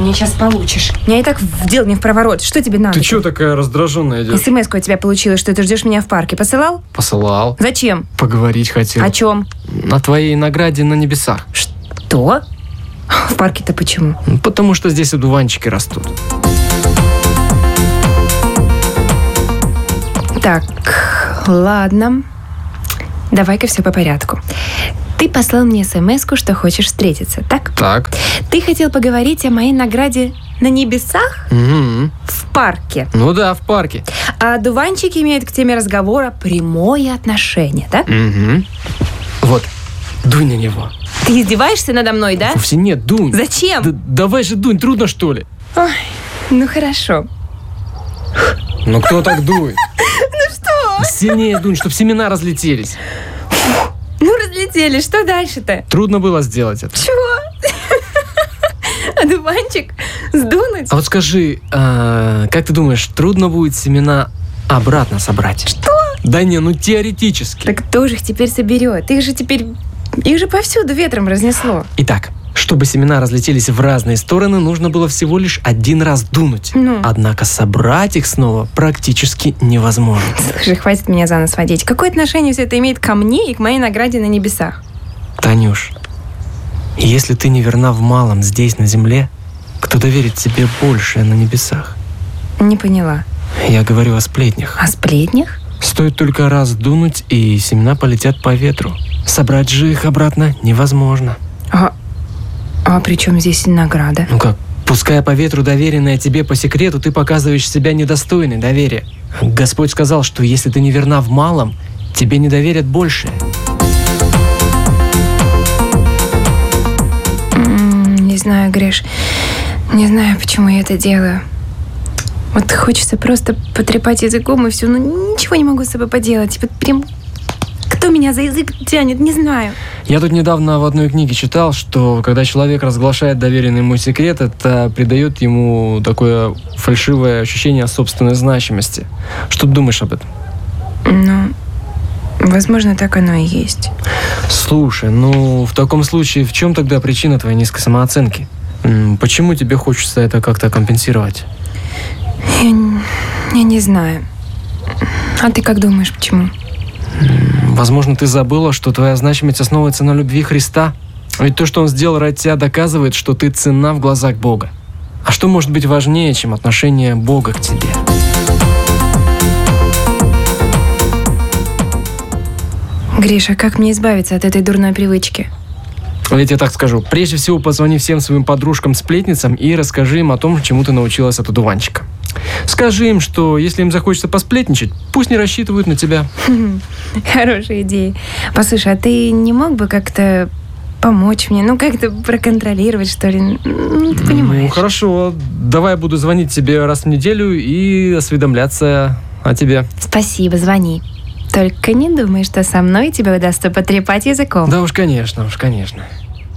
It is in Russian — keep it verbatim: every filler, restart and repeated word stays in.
меня сейчас получишь. Меня и так вдел не в проворот. Что тебе надо? Ты чего такая раздраженная идешь? СМС-ку от тебя получилось, что ты ждешь меня в парке. Посылал? Посылал. Зачем? Поговорить хотел. О чем? На твоей награде на небесах. Что? В парке-то почему? Потому что здесь одуванчики растут. Так, ладно. Давай-ка все по порядку. Ты послал мне смс-ку, что хочешь встретиться, так? Так. Ты хотел поговорить о моей награде на небесах? Угу. В парке. Ну да, в парке. А одуванчики имеют к теме разговора прямое отношение, да? Угу. Вот, дунь на него. Ты издеваешься надо мной, да? Вовсе нет, дунь. Зачем? Да, давай же дунь, трудно что ли? Ой, ну хорошо. Ну кто так дует? Ну что? Сильнее дунь, чтобы семена разлетелись. Ну разлетелись, что дальше-то? Трудно было сделать это. Чего? Одуванчик сдунуть? А вот скажи, а, как ты думаешь, трудно будет семена обратно собрать? Что? Да не, ну теоретически. Так кто же их теперь соберет? Их же теперь... Их же повсюду ветром разнесло. Итак, чтобы семена разлетелись в разные стороны, нужно было всего лишь один раз дунуть. Ну. Однако собрать их снова практически невозможно. Слушай, хватит меня за нос водить. Какое отношение все это имеет ко мне и к моей награде на небесах? Танюш, если ты не верна в малом здесь, на земле, кто доверит тебе большее на небесах? Не поняла. Я говорю о сплетнях. О сплетнях? Стоит только раз дунуть, и семена полетят по ветру. Собрать же их обратно невозможно. А, а при чем здесь награда? Ну как, пускай по ветру доверенное тебе по секрету, ты показываешь себя недостойной доверия. Господь сказал, что если ты не верна в малом, тебе не доверят большее. Не знаю, Гриш, не знаю, почему я это делаю. Вот хочется просто потрепать языком и все, но ничего не могу с собой поделать. Вот прям кто меня за язык тянет, не знаю. Я тут недавно в одной книге читал, что когда человек разглашает доверенный ему секрет, это придает ему такое фальшивое ощущение собственной значимости. Что ты думаешь об этом? Ну, возможно, так оно и есть. Слушай, ну в таком случае в чем тогда причина твоей низкой самооценки? Почему тебе хочется это как-то компенсировать? Я, я не знаю. А ты как думаешь, почему? Возможно, ты забыла, что твоя значимость основывается на любви Христа. Ведь то, что Он сделал ради тебя, доказывает, что ты ценна в глазах Бога. А что может быть важнее, чем отношение Бога к тебе? Гриша, как мне избавиться от этой дурной привычки? Я тебе так скажу. Прежде всего, позвони всем своим подружкам-сплетницам и расскажи им о том, чему ты научилась от одуванчика. Скажи им, что если им захочется посплетничать, пусть не рассчитывают на тебя. Хорошая идея. Послушай, а ты не мог бы как-то помочь мне? Ну, как-то проконтролировать, что ли? Ну, ты понимаешь. Ну, хорошо. Давай я буду звонить тебе раз в неделю и осведомляться о тебе. Спасибо, звони. Только не думай, что со мной тебе удастся потрепать языком. Да уж, конечно, уж, конечно.